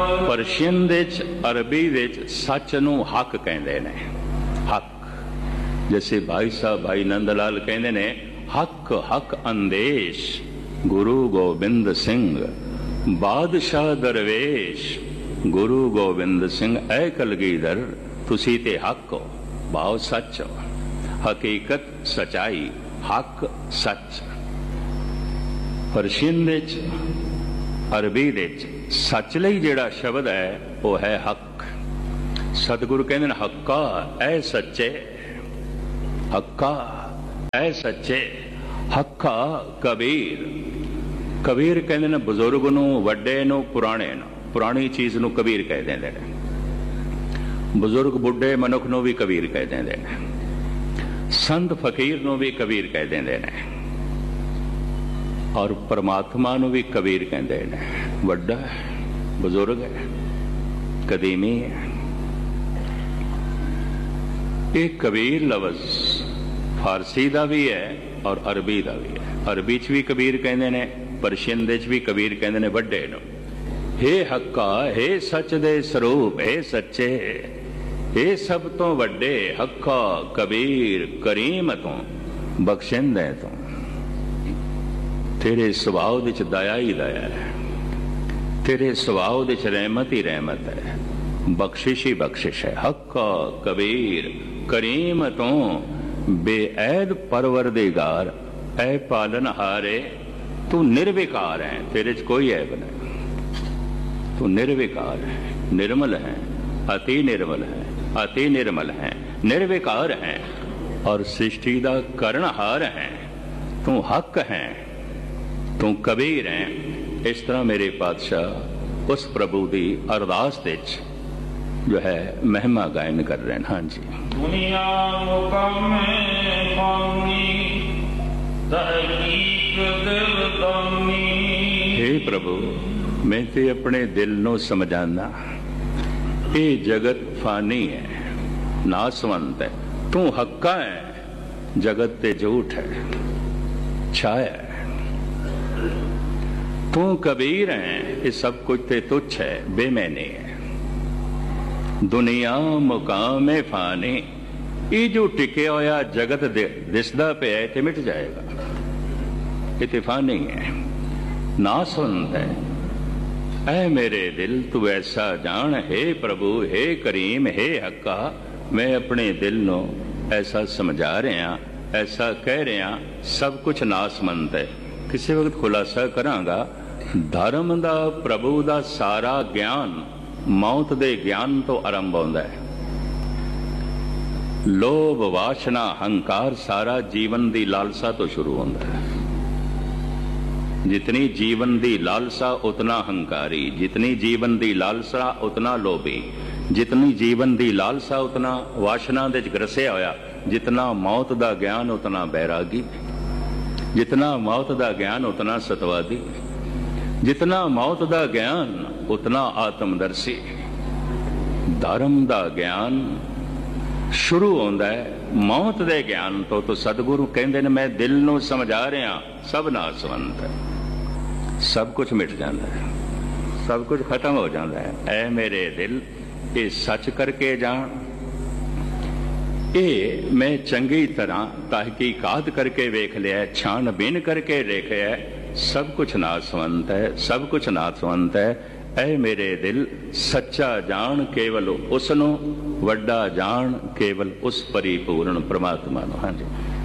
Persian ਦੇ ਚ, ਅਰਬੀ ਦੇ ਚ ਸੱਚ ਨੂੰ ਹੱਕ ਕਹਿੰਦੇ ਨੇ। ਹੱਕ, ਜੈਸੇ ਭਾਈ ਸਾਹਿਬ ਭਾਈ ਨੰਦ ਲਾਲ ਕਹਿੰਦੇ ਨੇ, ਹੱਕ ਹੱਕ ਅੰਦੇਸ਼ ਗੁਰੂ ਗੋਬਿੰਦ ਸਿੰਘ ਬਾਦਸ਼ਾਹ ਦਰਵੇਸ਼। ਗੁਰੂ ਗੋਬਿੰਦ ਸਿੰਘ ਐ ਕਲਗੀਧਰ ਤੁਸੀਂ ਤੇ ਹੱਕ ਹੋ, ਭਾਵ ਸੱਚ ਹੋ, ਹਕੀਕਤ ਸਚਾਈ, ਹੱਕ ਸੱਚ। ਪਰਸ਼ੀਅਨ ਦੇ ਚ, ਅਰਬੀ ਦੇ ਚ ਸੱਚ ਲਈ ਜਿਹੜਾ ਸ਼ਬਦ ਹੈ ਉਹ ਹੈ ਹੱਕ। ਸਤਿਗੁਰੂ ਕਹਿੰਦੇ ਨੇ ਹੱਕਾ ਐ ਸੱਚੇ, ਹੱਕਾ ਐ ਸੱਚੇ। ਹੱਕਾ ਕਬੀਰ, ਕਬੀਰ ਕਹਿੰਦੇ ਨੇ ਬਜ਼ੁਰਗ ਨੂੰ, ਵੱਡੇ ਨੂੰ, ਪੁਰਾਣੇ ਨੂੰ। ਪੁਰਾਣੀ ਚੀਜ਼ ਨੂੰ ਕਬੀਰ ਕਹਿ ਦਿੰਦੇ ਨੇ। ਬਜ਼ੁਰਗ ਬੁੱਢੇ ਮਨੁੱਖ ਨੂੰ ਵੀ ਕਬੀਰ ਕਹਿ ਦਿੰਦੇ ਨੇ। ਸੰਤ ਫਕੀਰ ਨੂੰ ਵੀ ਕਬੀਰ ਕਹਿ ਦਿੰਦੇ ਨੇ। ਔਰ ਪਰਮਾਤਮਾ ਨੂੰ ਵੀ ਕਬੀਰ ਕਹਿੰਦੇ ਨੇ। ਵੱਡਾ ਹੈ, ਬਜ਼ੁਰਗ ਹੈ, ਕਦੀਮੀ ਹੈ। ਇਹ ਕਬੀਰ ਲਫ਼ਜ਼ ਫਾਰਸੀ ਦਾ ਵੀ ਹੈ ਔਰ ਅਰਬੀ ਦਾ ਵੀ ਹੈ। ਅਰਬੀ ਚ ਵੀ ਕਬੀਰ ਕਹਿੰਦੇ ਨੇ, ਪਰਸ਼ੀਅਨ ਦੇ ਚ ਵੀ ਕਬੀਰ ਕਹਿੰਦੇ ਨੇ ਵੱਡੇ ਨੂੰ। ਹੇ ਹੱਕਾ, ਹੇ ਸੱਚ ਦੇ ਸਰੂਪ, ਹੇ ਸੱਚੇ, ਇਹ ਸਭ ਤੋਂ ਵੱਡੇ ਹੱਕਾ ਕਬੀਰ ਕਰੀਮ ਤੋਂ, ਬਖਸ਼ਿੰਦੇ ਤੋਂ। ਤੇਰੇ ਸੁਭਾਅ ਵਿੱਚ ਦਇਆ ਹੀ ਦਇਆ ਹੈ, ਤੇਰੇ ਸੁਭਾਅ ਵਿੱਚ ਰਹਿਮਤ ਹੀ ਰਹਿਮਤ ਹੈ, ਬਖਸ਼ਿਸ਼ ਹੀ ਬਖਸ਼ਿਸ਼ ਹੈ। ਹੱਕਾ ਕਬੀਰ ਕਰੀਮ ਤੋਂ ਬੇਐਦ ਪਰਵਰਦਿਗਾਰ, ਐ ਪਾਲਨਹਾਰੇ ਤੂੰ ਨਿਰਵਿਕਾਰ ਹੈ, तेरे च कोई ऐब नहीं। तू निर्विकार है, निर्मल है, अति निर्मल है, अति निर्मल है, निर्विकार है और सृष्टि का करनहार है। तू हक है, तू कबीर है। इस तरह मेरे पातशाह उस प्रभु की अरदास विच जो है महिमा गायन कर रहे हैं। हाँ जी। दुनिया मुकामे पानी हे प्रभु, मैं ते अपने दिल नो समझाना, ये जगत फानी है, नासवंत है। तू हक्का है, जगत ते झूठ है, छाया है। तू कबीर है, ये सब कुछ ते तुच्छ है, बेमैनी है। दुनिया मुकामे फानी, ये जो टिके होया जगत दिसदा पे है ते मिट जाएगा, इतिफानी है, नासुंद है। ऐ मेरे दिल तू ऐसा जान, हे प्रभु, हे करीम, हे हक्का, मैं अपने दिल नो ऐसा समझा रहा, ऐसा कह रहा, सब कुछ नासमंद है। किसी वक्त खुलासा करांगा, धर्म दा प्रभु दा सारा ज्ञान मौत दे ज्ञान तो आरंभ होंदा है। लोभ वासना हंकार सारा जीवन दी लालसा तो शुरू होंदा है। जितनी जीवन दी लालसा उतना हंकारी, जितनी जीवन दी लालसा उतना लोभी, जितनी जीवन दी लालसा उतना वासना दे ग्रसिया होया, जितना मौत दा ज्ञान उतना बैरागी, जितना मौत दा ज्ञान उतना सतवादी, जितना मौत दा ज्ञान उतना आत्मदर्शी। धर्म दा ज्ञान शुरू होंदा है मौत दे ज्ञान तो सतगुरु कहते ने मैं दिल नू समझा रहा, सब नासवंत है, सब कुछ मिट जाता है, सब कुछ खत्म हो जाता है। ऐ मेरे दिल, ये सच करके जान, ये मैं चंगी तरह तहकीकात करके वेख लिया, छानबीन करके देखा, सब कुछ नासवंत है, सब कुछ नासवंत है। ऐ मेरे दिल, सच्चा जान केवल उसनों, वड्डा जान केवल उस परिपूर्ण परमात्मा नो। हाँ जी।